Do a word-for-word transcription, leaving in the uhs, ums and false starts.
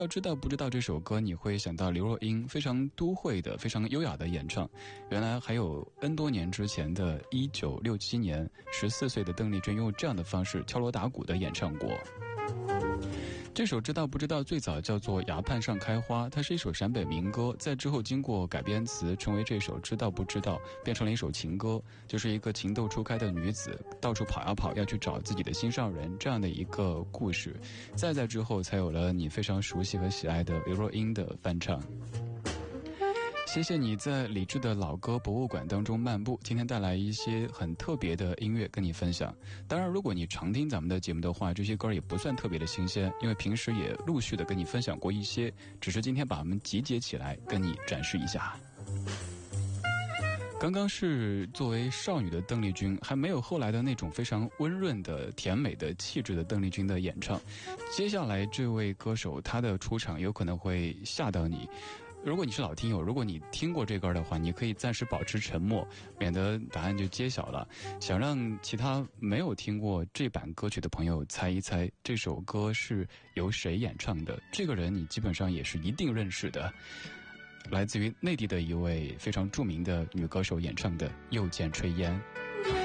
要知道不知道这首歌，你会想到刘若英非常都会的、非常优雅的演唱。原来还有 N 多年之前的一九六七年，十四岁的邓丽君用这样的方式敲锣打鼓的演唱过。这首知道不知道最早叫做崖畔上开花，它是一首陕北民歌，在之后经过改编词成为这首知道不知道，变成了一首情歌，就是一个情窦初开的女子到处跑呀跑，要去找自己的心上人，这样的一个故事。再在之后才有了你非常熟悉和喜爱的刘若英的翻唱。谢谢你在理智的老歌博物馆当中漫步，今天带来一些很特别的音乐跟你分享。当然如果你常听咱们的节目的话，这些歌也不算特别的新鲜，因为平时也陆续的跟你分享过一些，只是今天把它们集结起来跟你展示一下。刚刚是作为少女的邓丽君，还没有后来的那种非常温润的甜美的气质的邓丽君的演唱。接下来这位歌手她的出场有可能会吓到你，如果你是老听友，如果你听过这歌的话，你可以暂时保持沉默，免得答案就揭晓了。想让其他没有听过这版歌曲的朋友猜一猜这首歌是由谁演唱的，这个人你基本上也是一定认识的，来自于内地的一位非常著名的女歌手演唱的《又见炊烟》。